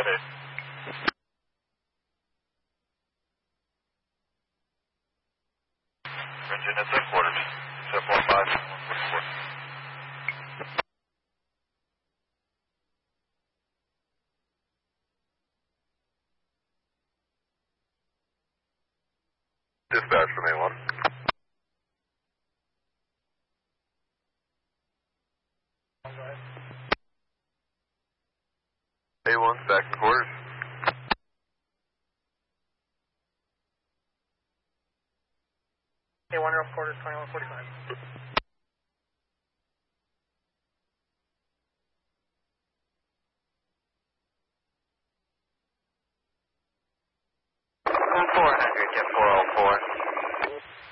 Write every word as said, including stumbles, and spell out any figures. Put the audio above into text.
eight. Engine at seven quarters. seven point five, one forty-four. Dispatch from A one. A one, back in quarters. A one, you're up quarters, twenty-one forty-five.